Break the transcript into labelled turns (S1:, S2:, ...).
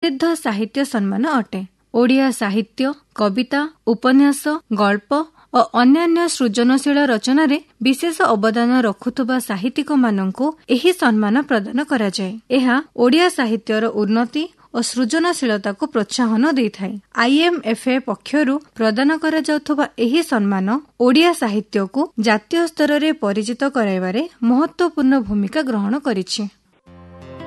S1: ପ୍ରସିଦ୍ଧ ସାହିତ୍ୟ ସମ୍ମାନ ଅଟେ। ଓଡ଼ିଆ ସାହିତ୍ୟ, କବିତା, ଉପନ୍ୟାସ, ଗଳ୍ପ ଓ ଅନ୍ୟାନ୍ୟ ସୃଜନଶୀଳ ରଚନାରେ ବିଶେଷ ଅବଦାନ ରଖୁଥିବା ସାହିତ୍ୟିକମାନଙ୍କୁ ଏହି ସମ୍ମାନ ପ୍ରଦାନ କରାଯାଏ। ଏହା ଓଡ଼ିଆ ସାହିତ୍ୟର ଉନ୍ନତି ଓ ସୃଜନଶୀଳତାକୁ ପ୍ରୋତ୍ସାହନ ଦେଇଥାଏ। IMFA ପକ୍ଷରୁ ପ୍ରଦାନ କରାଯାଉଥିବା ଏହି ସମ୍ମାନ ଓଡ଼ିଆ ସାହିତ୍ୟକୁ ଜାତୀୟ ସ୍ତରରେ ପରିଚିତ କରାଇବାରେ ମହତ୍ୱପୂର୍ଣ୍ଣ ଭୂମିକା ଗ୍ରହଣ କରିଛି।